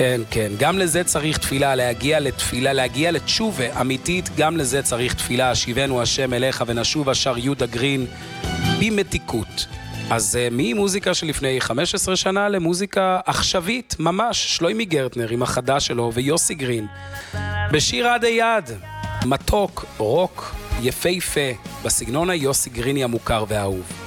כן, כן. גם לזה צריך תפילה, להגיע לתפילה, להגיע לתשובה אמיתית, גם לזה צריך תפילה. שיבנו השם אליך ונשוב אשר יהודה גרין במתיקות. אז ממוזיקה שלפני 15 שנה למוזיקה עכשווית, ממש, שלוימי גרטנר עם החדש שלו ויוסי גרין. בשיר עד היד, מתוק, רוק, יפהפה, בסגנון היוסי גריני המוכר והאהוב.